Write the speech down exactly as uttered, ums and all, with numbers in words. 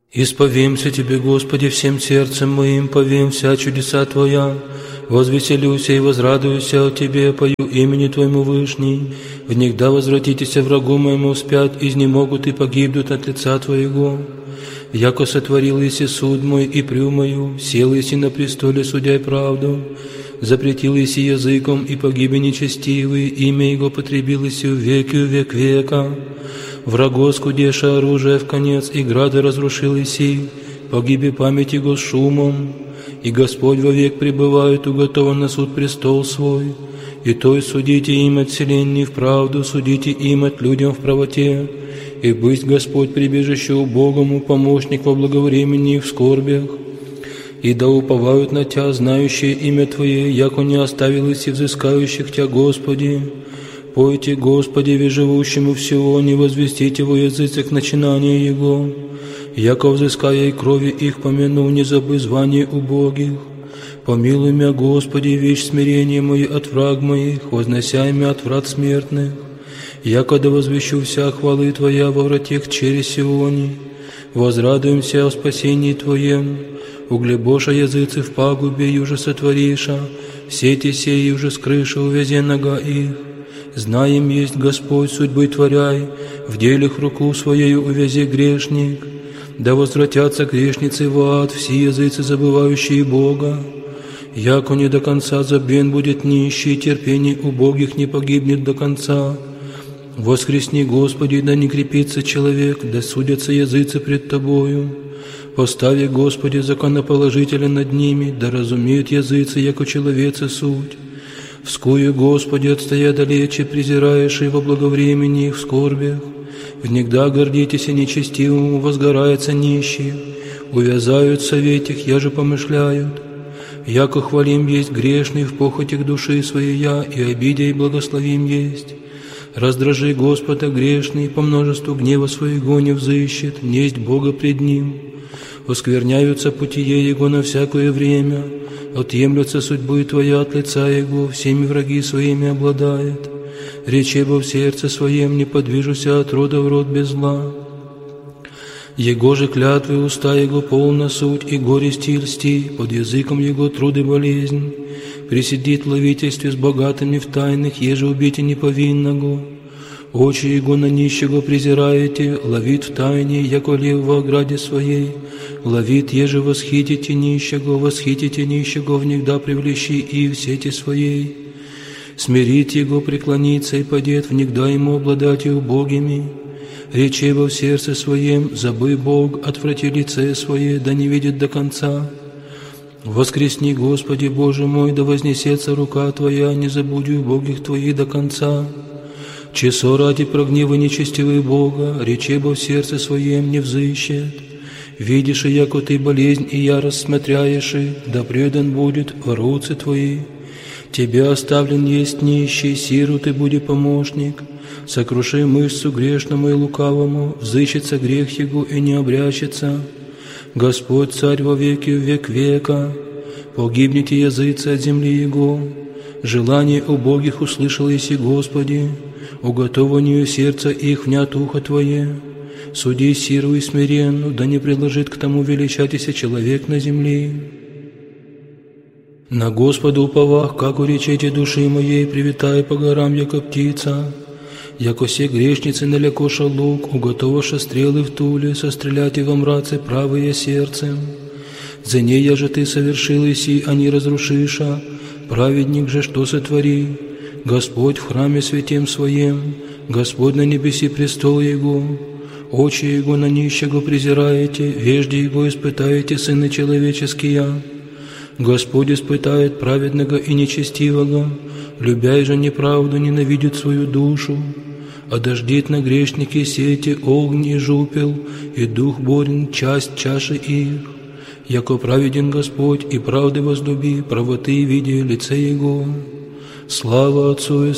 Исповемся Тебе, Господи, всем сердцем моим, повем вся чудеса Твоя. Возвеселюся и возрадуюся о Тебе, пою имени Твоему Вышний. Внегда возвратитесь врагу моему вспять, изнемогут и погибнут от лица Твоего. Яко сотворил еси суд мой и приумою, сел еси на престоле, судя правду. Запретил еси языком, и погибли нечестивые, имя Его потребил еси в веки, в век века. Врагу скудеша оружие в конец, и грады разрушил еси, погиби память Его с шумом. И Господь вовек пребывает, уготован на суд престол свой. И то и судите им от вселенной в правду, судите им от людям в правоте. И быть Господь прибежище убогому, помощник во благовремени и в скорбях. И да уповают на Тя, знающие имя Твое, яко не оставил еси взыскающих Тя, Господи. Пойте, Господи, ви живущему в Сионе, возвестите во языцах начинания Его. Яко взыская и крови их помяну, не забы звание убогих. Помилуй мя, Господи, вещь смирение мои от враг моих, вознося имя от врат смертных. Яко да возвещу вся хвалы Твоя во вратех через Сионе. Возрадуемся о спасении Твоем. Углебоша языцы в пагубе, юже сотвориша, сети сей юже с крыши увязе нога их. Знаем есть Господь, судьбы творяй, в делях руку своею увязи грешник. Да возвратятся грешницы в ад, все языцы, забывающие Бога. Яко не до конца забвен будет нищий, терпение убогих не погибнет до конца. Воскресни, Господи, да не крепится человек, да судятся языцы пред Тобою. Постави, Господи, законоположителя над ними, да разумеют языцы, яко человецы суть. Вскую, Господи, отстоя далече, презираешь и во благовремени их в скорбях. Внегда гордитесь и нечестивому, возгорается нищие. Увязают советих, я же помышляют. Яко хвалим есть грешный в похотях души своей я, и обидя и благословим есть. Раздражи Господа грешный, по множеству гнева своего не взыщет, несть Бога пред Ним. Оскверняются путие Его на всякое время, отъемлются судьбы Твоя от лица Его, всеми враги своими обладает. Рече бо в сердце своем, не подвижуся от рода в род без зла. Его же клятвы уста Его полна суть, и горести и льсти, под языком Его труд и болезнь. Присидит в ловительстве с богатыми в тайных, еже убейте неповинного. Очи Его на нищего презираете, ловит в тайне, яко лев во ограде своей. Ловит, еже восхитите нищего, восхитите нищего, внегда привлечи и в сети своей. Смирит Его, преклонится и падет, внегда Ему обладать и убогими. Рече во в сердце своем, забы Бог, отврати лице свое, да не видит до конца. Воскресни, Господи, Боже мой, да вознесется рука Твоя, не забудь убогих Твоих до конца. Чесо ради прогнева нечестивый Бога, рече бо в сердце своем не взыщет. Видишь, и яко Ты болезнь и ярость смотряешь, да предан будет в руцы Твои. Тебе оставлен есть нищий, сиру Ты буди помощник. Сокруши мышцу грешному и лукавому, взыщется грех Его и не обрящется. Господь Царь во веки в век века, погибнете языцы от земли Его. Желание убогих услышал еси, Господи, уготованию сердца их внят ухо Твое. Суди сиру и смиренну, да не предложит к тому величатися человек на земле. На Господа уповах, как уречете души моей, привитай по горам, яко птица. Яко все грешницы налекоша лук, уготоваша стрелы в туле, сострелять и во мраце правое сердцем. За ней я же Ты совершил еси, а не разрушиша. Праведник же что сотвори? Господь в храме святем Своем, Господь на небеси престол Его. Очи Его на нищего презираете, вежде Его испытаете, сыны человеческие. Господь испытает праведного и нечестивого, любя же неправду, ненавидит свою душу. Одождит на грешники сети огонь и жупел, и дух борен часть чаши их. Яко праведен Господь, и правды возлюби, правоты видя лице Его. Слава Отцу и